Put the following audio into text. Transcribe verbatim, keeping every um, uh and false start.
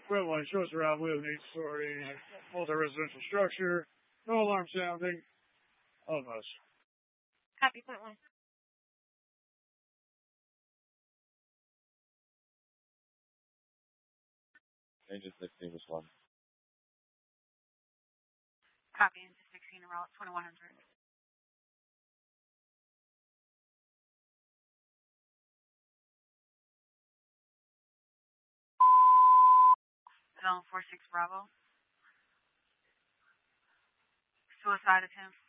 Red line shows around with an eight-story multi-residential structure. No alarm sounding. Almost. Copy, point one. Engine sixteen was one. Copy, engine sixteen, route twenty-one hundred. Zone four six Bravo. Suicide attempt.